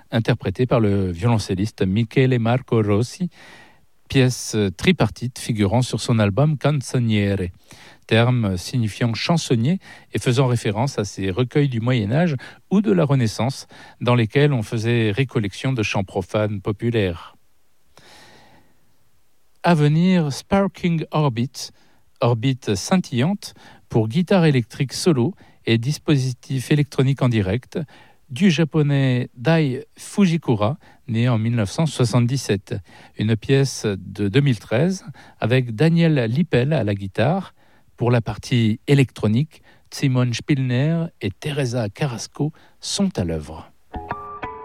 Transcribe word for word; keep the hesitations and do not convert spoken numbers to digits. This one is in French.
interprétée par le violoncelliste Michele Marco Rossi, pièce tripartite figurant sur son album Canzoniere, terme signifiant chansonnier et faisant référence à ces recueils du Moyen-Âge ou de la Renaissance dans lesquels on faisait récollection de chants profanes populaires. À venir, Sparking Orbit, orbite scintillante pour guitare électrique solo et dispositif électronique en direct, du japonais Dai Fujikura, né en dix-neuf cent soixante-dix-sept. Une pièce de deux mille treize avec Daniel Lippel à la guitare. Pour la partie électronique, Simone Spillner et Teresa Carrasco sont à l'œuvre.